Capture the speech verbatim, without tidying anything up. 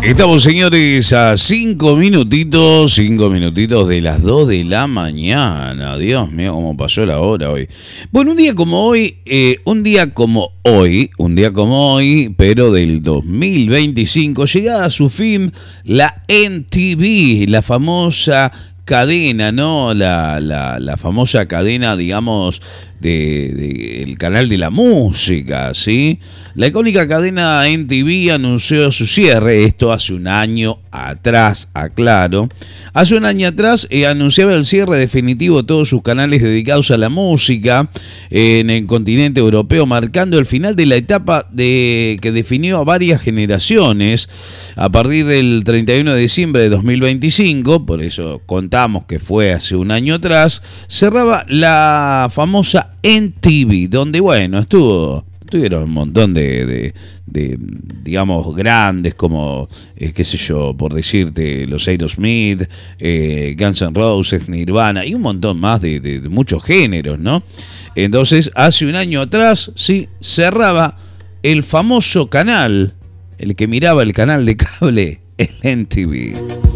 Estamos, señores, a cinco minutitos, cinco minutitos de las dos de la mañana. Dios mío, cómo pasó la hora hoy. Bueno, un día como hoy, eh, un día como hoy, un día como hoy, pero del dos mil veinticinco, llegada a su fin la M T V, la famosa cadena, ¿no? La, la, la famosa cadena, digamos, de, de el canal de la música, ¿sí? La icónica cadena M T V anunció su cierre, esto hace un año atrás, aclaro. Hace un año atrás eh, anunciaba el cierre definitivo de todos sus canales dedicados a la música eh, en el continente europeo, marcando el final de la etapa de, que definió a varias generaciones. A partir del treinta y uno de diciembre de dos mil veinticinco, por eso contamos que fue hace un año atrás, cerraba la famosa M T V, donde, bueno, estuvo... Tuvieron un montón de, de, de digamos, grandes como, eh, qué sé yo, por decirte, los Aerosmith, eh, Guns N' Roses, Nirvana y un montón más de, de, de muchos géneros, ¿no? Entonces, hace un año atrás, sí, cerraba el famoso canal, el que miraba el canal de cable, el M T V.